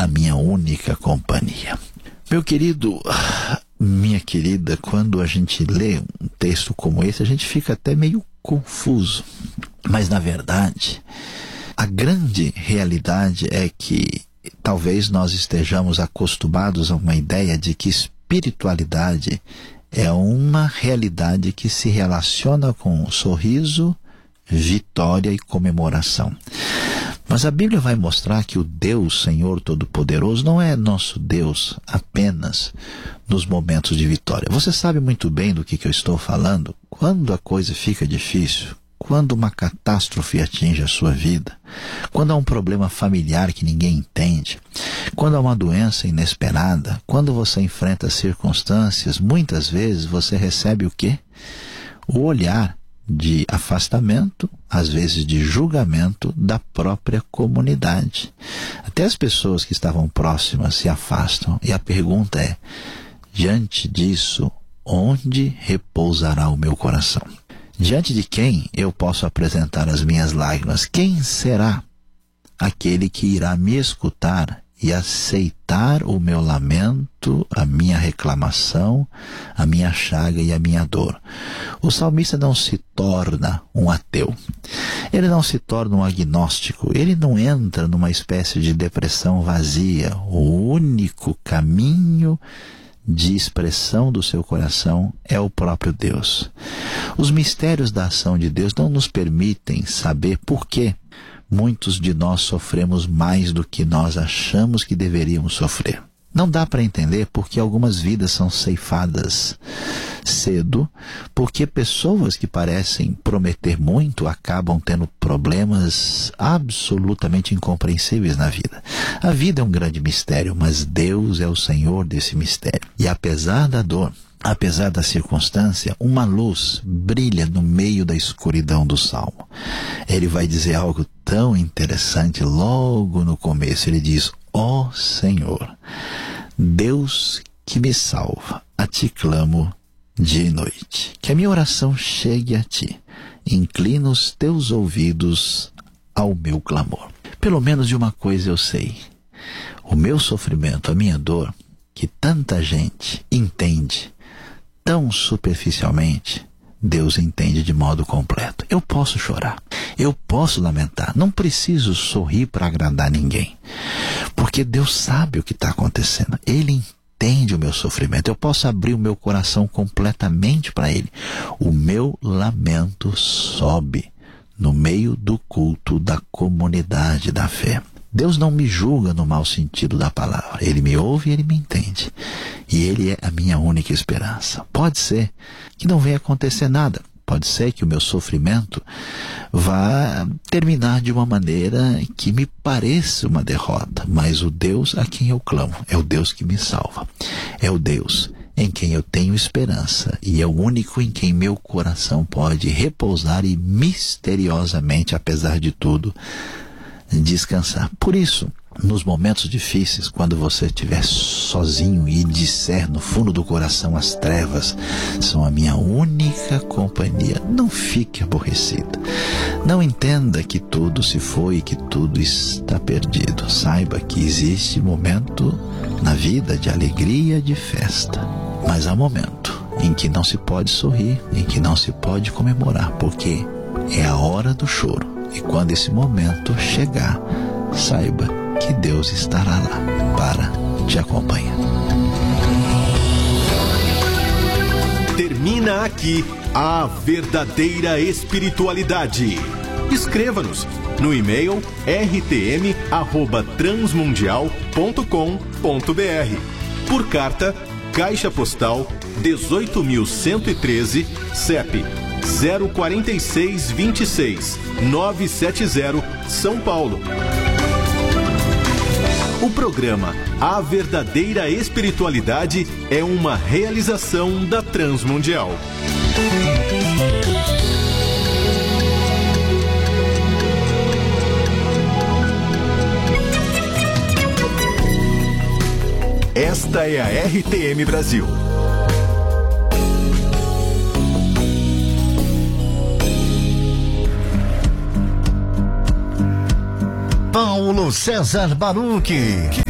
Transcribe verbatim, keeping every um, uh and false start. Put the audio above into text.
a minha única companhia. Meu querido, minha querida, quando a gente lê um texto como esse, a gente fica até meio confuso. Mas, na verdade, a grande realidade é que talvez nós estejamos acostumados a uma ideia de que espiritualidade é uma realidade que se relaciona com sorriso, vitória e comemoração. Mas a Bíblia vai mostrar que o Deus, Senhor Todo-Poderoso, não é nosso Deus apenas nos momentos de vitória. Você sabe muito bem do que, que eu estou falando. Quando a coisa fica difícil, quando uma catástrofe atinge a sua vida, quando há um problema familiar que ninguém entende, quando há uma doença inesperada, quando você enfrenta circunstâncias, muitas vezes você recebe o quê? O olhar de afastamento, às vezes de julgamento da própria comunidade. Até as pessoas que estavam próximas se afastam. E a pergunta é, diante disso, onde repousará o meu coração? Diante de quem eu posso apresentar as minhas lágrimas? Quem será aquele que irá me escutar e aceitar o meu lamento, a minha reclamação, a minha chaga e a minha dor? O salmista não se torna um ateu. Ele não se torna um agnóstico. Ele não entra numa espécie de depressão vazia. O único caminho de expressão do seu coração é o próprio Deus. Os mistérios da ação de Deus não nos permitem saber por que muitos de nós sofremos mais do que nós achamos que deveríamos sofrer. Não dá para entender porque algumas vidas são ceifadas cedo, porque pessoas que parecem prometer muito acabam tendo problemas absolutamente incompreensíveis na vida. A vida é um grande mistério, mas Deus é o Senhor desse mistério. E apesar da dor, apesar da circunstância, uma luz brilha no meio da escuridão do Salmo. Ele vai dizer algo tão interessante logo no começo. Ele diz, ó Senhor, Deus que me salva, a ti clamo dia e noite. Que a minha oração chegue a ti. Inclina os teus ouvidos ao meu clamor. Pelo menos de uma coisa eu sei. O meu sofrimento, a minha dor, que tanta gente entende tão superficialmente, Deus entende de modo completo. Eu posso chorar, eu posso lamentar, não preciso sorrir para agradar ninguém, porque Deus sabe o que está acontecendo. Ele entende o meu sofrimento. Eu posso abrir o meu coração completamente para Ele. O meu lamento sobe no meio do culto da comunidade da fé. Deus não me julga no mau sentido da palavra. Ele me ouve e Ele me entende. E Ele é a minha única esperança. Pode ser que não venha acontecer nada. Pode ser que o meu sofrimento vá terminar de uma maneira que me pareça uma derrota. Mas o Deus a quem eu clamo é o Deus que me salva. É o Deus em quem eu tenho esperança. E é o único em quem meu coração pode repousar e misteriosamente, apesar de tudo, descansar. Por isso, nos momentos difíceis, quando você estiver sozinho e disser no fundo do coração, as trevas são a minha única companhia, não fique aborrecido. Não entenda que tudo se foi e que tudo está perdido. Saiba que existe momento na vida de alegria, de festa, mas há momento em que não se pode sorrir, em que não se pode comemorar, porque é a hora do choro. E quando esse momento chegar, saiba que Deus estará lá para te acompanhar. Termina aqui a verdadeira espiritualidade. Escreva-nos no e-mail r t m arroba transmundial ponto com ponto b r. Por carta, Caixa Postal dezoito mil cento e treze, C E P zero quatro seis dois seis nove sete zero, São Paulo. O programa A Verdadeira Espiritualidade é uma realização da Transmundial. Esta é a R T M Brasil. Paulo César Baruch.